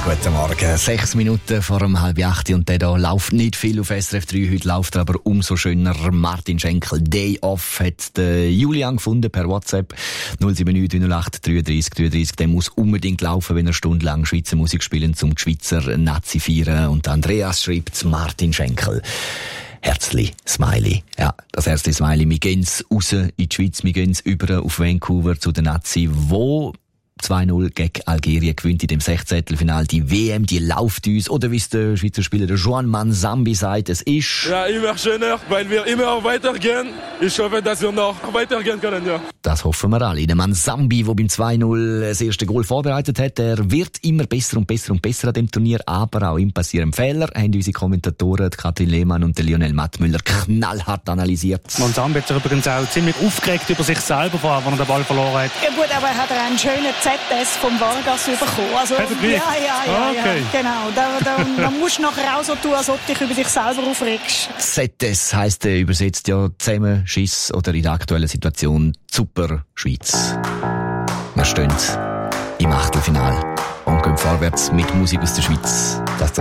guten Morgen. 6 Minuten vor 7:30 und der da läuft nicht viel auf SRF 3. Heute läuft er aber umso schöner. Martin Schenkel, Day Off, hat der Julian gefunden per WhatsApp. 079 08 33 33. Der muss unbedingt laufen, wenn er stundenlang Schweizer Musik spielen, zum die Schweizer Nazi feiern. Und Andreas schreibt, Martin Schenkel. Herzli, Smiley. Ja, das Herzli, Smiley. Wir gehen raus in die Schweiz, wir gehen über auf Vancouver zu den Nazi, wo 2-0 gegen Algerien gewinnt in dem 16. Die WM, die läuft uns. Oder wie es der Schweizer Spieler der Juan Manzambi sagt, es ist... Ja, immer schöner, weil wir immer weitergehen. Ich hoffe, dass wir noch weitergehen können, ja. Das hoffen wir alle. Der Manzambi, der beim 2-0 das erste Goal vorbereitet hat, der wird immer besser und besser und besser an dem Turnier. Aber auch ihm passieren Fehler, haben unsere Kommentatoren Katrin Lehmann und Lionel Mattmüller knallhart analysiert. Manzambi hat sich übrigens auch ziemlich aufgeregt über sich selber, als er den Ball verloren hat. Ja gut, aber er hat einen schönen ZS vom Vargas bekommen. Also, ja, genau. Da musst du nachher auch so tun, als ob du dich über dich selber aufregst. ZS heisst übersetzt ja Zusammenschiss oder in der aktuellen Situation Super Schweiz. Wir stehen im Achtelfinale und gehen vorwärts mit Musik aus der Schweiz. Das